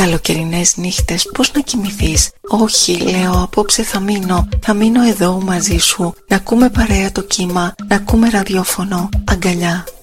καλοκαιρινές νύχτες πώς να κοιμηθείς? Όχι, λέω, απόψε θα μείνω εδώ μαζί σου. Να ακούμε παρέα το κύμα, να ακούμε ραδιόφωνο, αγκαλιά.